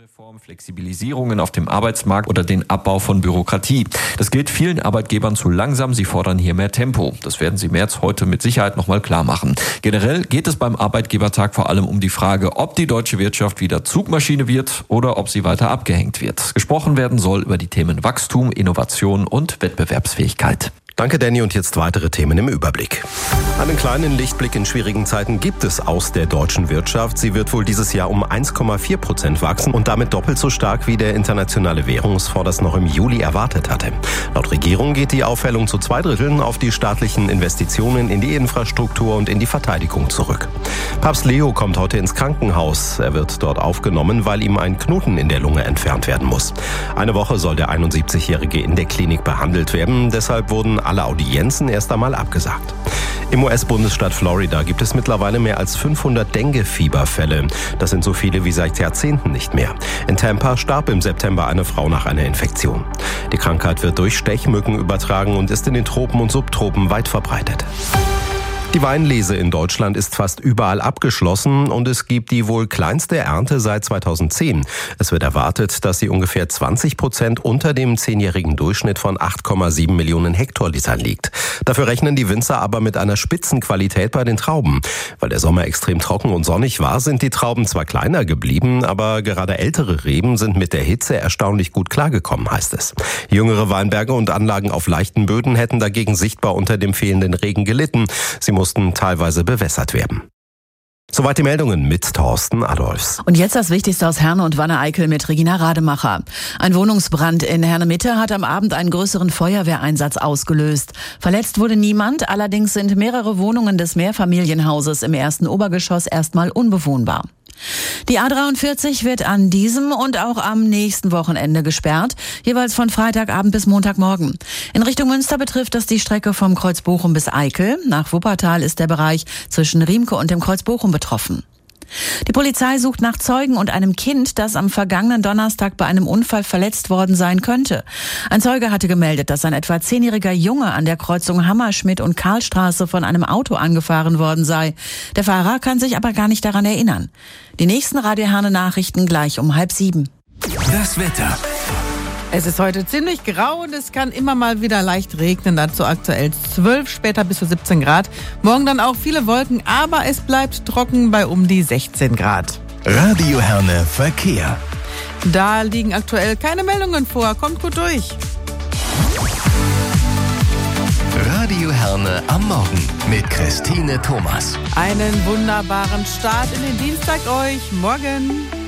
Reform, Flexibilisierungen auf dem Arbeitsmarkt oder den Abbau von Bürokratie. Das geht vielen Arbeitgebern zu langsam. Sie fordern hier mehr Tempo. Das werden Sie Merz heute mit Sicherheit nochmal klar machen. Generell geht es beim Arbeitgebertag vor allem um die Frage, ob die deutsche Wirtschaft wieder Zugmaschine wird oder ob sie weiter abgehängt wird. Gesprochen werden soll über die Themen Wachstum, Innovation und Wettbewerbsfähigkeit. Danke, Danny. Und jetzt weitere Themen im Überblick. Einen kleinen Lichtblick in schwierigen Zeiten gibt es aus der deutschen Wirtschaft. Sie wird wohl dieses Jahr um 1,4% wachsen und damit doppelt so stark, wie der Internationale Währungsfonds das noch im Juli erwartet hatte. Laut Regierung geht die Aufhellung zu 2/3 auf die staatlichen Investitionen in die Infrastruktur und in die Verteidigung zurück. Papst Leo kommt heute ins Krankenhaus. Er wird dort aufgenommen, weil ihm ein Knoten in der Lunge entfernt werden muss. Eine Woche soll der 71-Jährige in der Klinik behandelt werden. Deshalb wurden alle Audienzen erst einmal abgesagt. Im US-Bundesstaat Florida gibt es mittlerweile mehr als 500 Dengue-Fieberfälle. Das sind so viele wie seit Jahrzehnten nicht mehr. In Tampa starb im September eine Frau nach einer Infektion. Die Krankheit wird durch Stechmücken übertragen und ist in den Tropen und Subtropen weit verbreitet. Die Weinlese in Deutschland ist fast überall abgeschlossen und es gibt die wohl kleinste Ernte seit 2010. Es wird erwartet, dass sie ungefähr 20% unter dem 10-jährigen Durchschnitt von 8,7 Millionen Hektolitern liegt. Dafür rechnen die Winzer aber mit einer Spitzenqualität bei den Trauben. Weil der Sommer extrem trocken und sonnig war, sind die Trauben zwar kleiner geblieben, aber gerade ältere Reben sind mit der Hitze erstaunlich gut klargekommen, heißt es. Jüngere Weinberge und Anlagen auf leichten Böden hätten dagegen sichtbar unter dem fehlenden Regen gelitten. Sie mussten teilweise bewässert werden. Soweit die Meldungen mit Thorsten Adolfs. Und jetzt das Wichtigste aus Herne und Wanne-Eickel mit Regina Rademacher. Ein Wohnungsbrand in Herne-Mitte hat am Abend einen größeren Feuerwehreinsatz ausgelöst. Verletzt wurde niemand, allerdings sind mehrere Wohnungen des Mehrfamilienhauses im ersten Obergeschoss erstmal unbewohnbar. Die A43 wird an diesem und auch am nächsten Wochenende gesperrt, jeweils von Freitagabend bis Montagmorgen. In Richtung Münster betrifft das die Strecke vom Kreuz Bochum bis Eickel. Nach Wuppertal ist der Bereich zwischen Riemke und dem Kreuz Bochum betroffen. Die Polizei sucht nach Zeugen und einem Kind, das am vergangenen Donnerstag bei einem Unfall verletzt worden sein könnte. Ein Zeuge hatte gemeldet, dass ein etwa 10-jähriger Junge an der Kreuzung Hammerschmidt- und Karlstraße von einem Auto angefahren worden sei. Der Fahrer kann sich aber gar nicht daran erinnern. Die nächsten Radio Herne Nachrichten gleich um 6:30. Das Wetter. Es ist heute ziemlich grau und es kann immer mal wieder leicht regnen, dazu aktuell 12, später bis zu 17 Grad. Morgen dann auch viele Wolken, aber es bleibt trocken bei um die 16 Grad. Radio Herne Verkehr. Da liegen aktuell keine Meldungen vor, kommt gut durch. Radio Herne am Morgen mit Christine Thomas. Einen wunderbaren Start in den Dienstag euch. Morgen.